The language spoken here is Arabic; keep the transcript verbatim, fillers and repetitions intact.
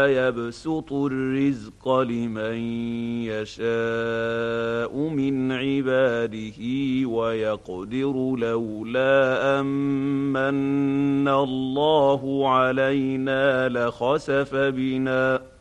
يبسط الرزق لمن يشاء من عباده ويقدر لولا أن من الله علينا لخسف بنا